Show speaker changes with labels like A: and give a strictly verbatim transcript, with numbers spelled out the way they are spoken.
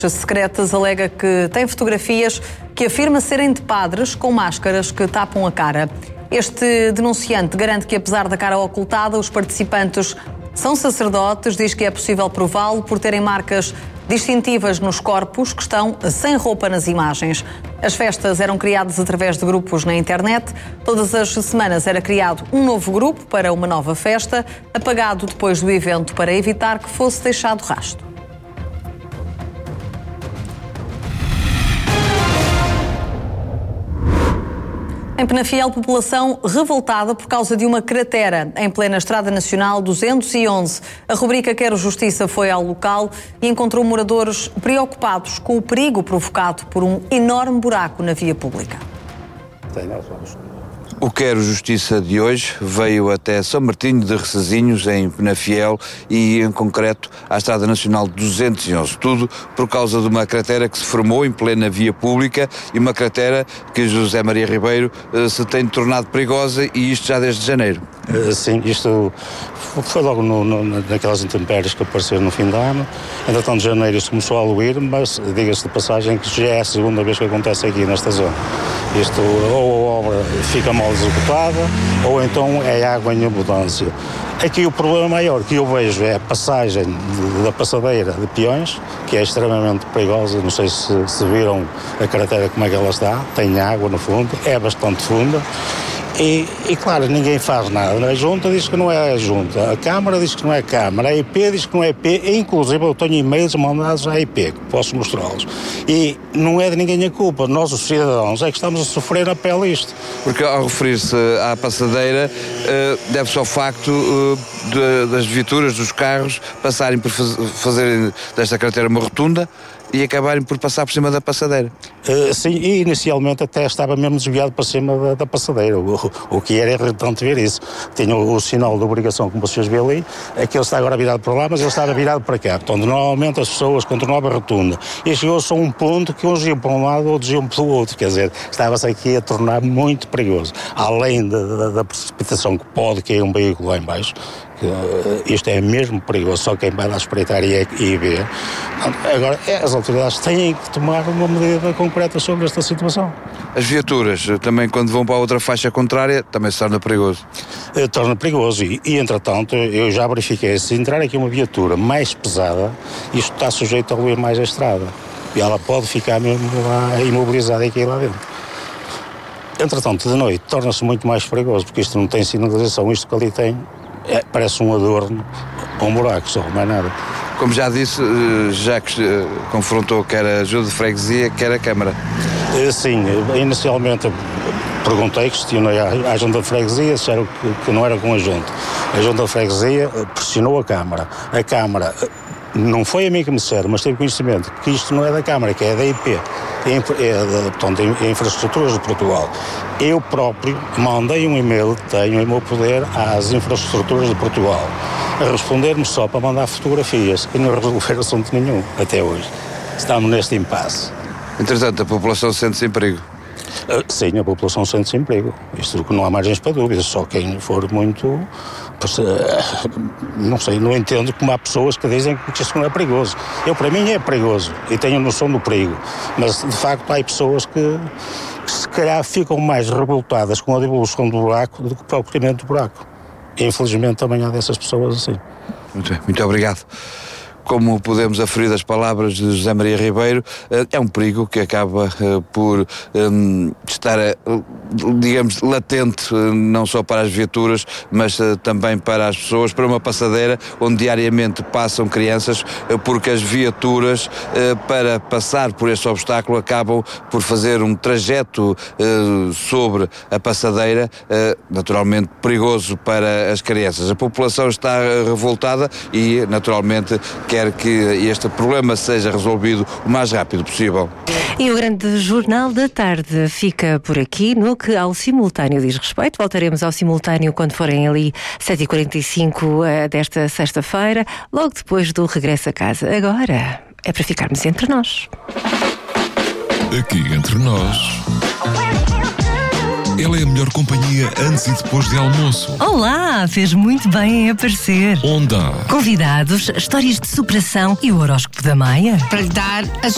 A: Secretas alega que tem fotografias que afirma serem de padres com máscaras que tapam a cara. Este denunciante garante que, apesar da cara ocultada, os participantes são sacerdotes. Diz que é possível prová-lo por terem marcas distintivas nos corpos que estão sem roupa nas imagens. As festas eram criadas através de grupos na internet. Todas as semanas era criado um novo grupo para uma nova festa, apagado depois do evento para evitar que fosse deixado rastro. Em Penafiel, população revoltada por causa de uma cratera em plena Estrada Nacional duzentos e onze. A rubrica Quero Justiça foi ao local e encontrou moradores preocupados com o perigo provocado por um enorme buraco na via pública.
B: O Quero Justiça de hoje veio até São Martinho de Recesinhos, em Penafiel, e em concreto à Estrada Nacional duzentos e onze. Tudo por causa de uma cratera que se formou em plena via pública e uma cratera que José Maria Ribeiro eh, se tem tornado perigosa, e isto já desde janeiro.
C: Uh, sim, isto foi logo no, no, naquelas intempéries que apareceram no fim do ano. Entretanto, de janeiro isto começou a aluir, mas diga-se de passagem que já é a segunda vez que acontece aqui nesta zona. Isto, ou a obra fica mal executada, ou então é água em abundância. Aqui o problema maior que eu vejo é a passagem de, da passadeira de peões, que é extremamente perigosa. Não sei se, se viram a cratera como é que ela está, tem água no fundo, é bastante funda. E, e claro, ninguém faz nada. A Junta diz que não é a Junta, a Câmara diz que não é a Câmara, a I P diz que não é a I P, e inclusive eu tenho e-mails mandados à I P, que posso mostrá-los. E não é de ninguém a culpa, nós os cidadãos é que estamos a sofrer na pele isto.
B: Porque ao referir-se à passadeira, deve-se ao facto de, das viaturas dos carros passarem por faz, fazerem desta cratera uma rotunda e acabarem por passar por cima da passadeira.
C: Uh, sim, e inicialmente até estava mesmo desviado para cima da, da passadeira, o, o que era irritante ver isso. Tinha o, o sinal de obrigação, como vocês vêem ali, é que ele está agora virado para lá, mas ele estava virado para cá. Portanto, normalmente as pessoas continuavam a rotunda. E chegou-se a um ponto que uns iam para um lado, outros iam para o outro. Quer dizer, estava-se aqui a tornar muito perigoso. Além da, da, da precipitação que pode cair um veículo lá em baixo, que, uh, isto é mesmo perigoso, só quem vai lá espreitar e, e ver. Agora, é, as autoridades têm que tomar uma medida concreta sobre esta situação.
B: As viaturas, também quando vão para a outra faixa contrária, também se torna perigoso.
C: Uh, torna perigoso e, e, entretanto, eu já verifiquei, se entrar aqui uma viatura mais pesada, isto está sujeito a ruir mais a estrada. E ela pode ficar mesmo lá imobilizada aqui lá dentro. Entretanto, de noite, torna-se muito mais perigoso, porque isto não tem sinalização, isto que ali tem é, parece um adorno ou um buraco, só, mais nada.
B: Como já disse, já que confrontou quer a Junta de Freguesia, quer a Câmara.
C: Sim, inicialmente perguntei, questionei à, à Junta de Freguesia, disseram que, que não era com a Junta. A Junta de Freguesia pressionou a Câmara. A Câmara, não foi a mim que me disseram, mas teve conhecimento que isto não é da Câmara, que é da I P, é, é da, portanto, é Infraestruturas de Portugal. Eu próprio mandei um e-mail, tenho em meu poder, às Infraestruturas de Portugal, a responder-me só para mandar fotografias e não resolver assunto nenhum, até hoje. Estamos neste impasse.
B: Entretanto, a população sente-se em perigo.
C: Uh, sim, a população sente-se em perigo. Isto que não há margens para dúvidas, só quem for muito... Uh, não sei, não entendo como há pessoas que dizem que isto não é perigoso. Eu, para mim, é perigoso e tenho noção do perigo, mas, de facto, há pessoas que, que se calhar ficam mais revoltadas com a devolução do buraco do que propriamente do buraco. E, infelizmente, também há dessas pessoas assim.
B: Muito bem, muito obrigado. Como podemos aferir das palavras de José Maria Ribeiro, é um perigo que acaba por um, estar, digamos, latente, não só para as viaturas, mas também para as pessoas, para uma passadeira onde diariamente passam crianças, porque as viaturas, para passar por este obstáculo, acabam por fazer um trajeto sobre a passadeira, naturalmente perigoso para as crianças. A população está revoltada e, naturalmente, quer que este problema seja resolvido o mais rápido possível.
D: E o grande Jornal da Tarde fica por aqui no que ao simultâneo diz respeito. Voltaremos ao simultâneo quando forem ali sete e quarenta e cinco uh, desta sexta-feira, logo depois do regresso a casa. Agora é para ficarmos entre nós.
E: Aqui entre nós... Ela é a melhor companhia antes e depois de almoço.
D: Olá, fez muito bem em aparecer.
E: Onda.
D: Convidados, histórias de superação e o horóscopo da Maia.
F: Para lhe dar as